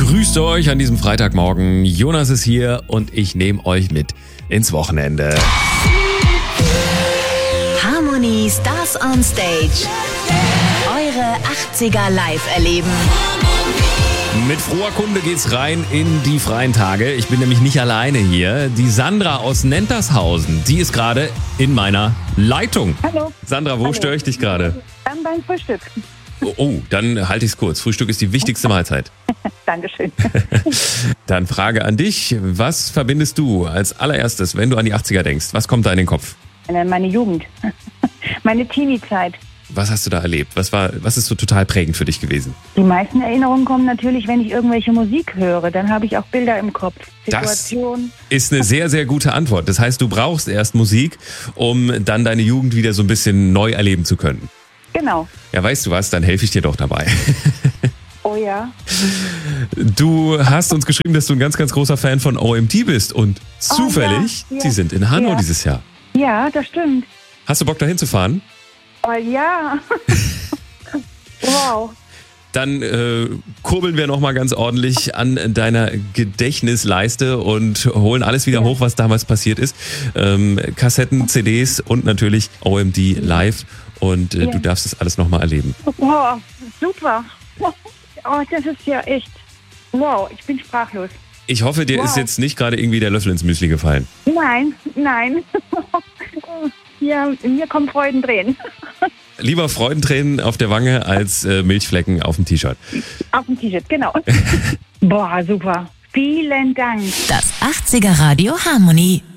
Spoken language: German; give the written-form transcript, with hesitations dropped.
Grüßt euch an diesem Freitagmorgen. Jonas ist hier und ich nehme euch mit ins Wochenende. Harmony Stars on Stage. Eure 80er live erleben. Mit froher Kunde geht's rein in die freien Tage. Ich bin nämlich nicht alleine hier. Die Sandra aus Nentershausen, die ist gerade in meiner Leitung. Hallo. Sandra, wo störe ich dich gerade? Beim Frühstück. Oh, dann halte ich es kurz. Frühstück ist die wichtigste Mahlzeit. Dankeschön. Dann Frage an dich. Was verbindest du als allererstes, wenn du an die 80er denkst? Was kommt da in den Kopf? Meine Jugend. Meine Teenie-Zeit. Was hast du da erlebt? Was ist so total prägend für dich gewesen? Die meisten Erinnerungen kommen natürlich, wenn ich irgendwelche Musik höre. Dann habe ich auch Bilder im Kopf. Das ist eine sehr, sehr gute Antwort. Das heißt, du brauchst erst Musik, um dann deine Jugend wieder so ein bisschen neu erleben zu können. Genau. Ja, weißt du was? Dann helfe ich dir doch dabei. Oh ja. Du hast uns geschrieben, dass du ein ganz, ganz großer Fan von OMD bist und zufällig, ja. sie sind in Hanau Ja. dieses Jahr. Ja, das stimmt. Hast du Bock, da hinzufahren? Oh ja. Wow. Dann kurbeln wir nochmal ganz ordentlich an deiner Gedächtnisleiste und holen alles wieder hoch, was damals passiert ist. Kassetten, CDs und natürlich OMD live. Und du darfst das alles nochmal erleben. Wow, super. Oh, das ist ja echt. Wow, ich bin sprachlos. Ich hoffe, dir ist jetzt nicht gerade irgendwie der Löffel ins Müsli gefallen. Nein. Ja, mir kommen Freudentränen. Lieber Freudentränen auf der Wange als Milchflecken auf dem T-Shirt. Auf dem T-Shirt, genau. Boah, super. Vielen Dank. Das 80er Radio Harmony.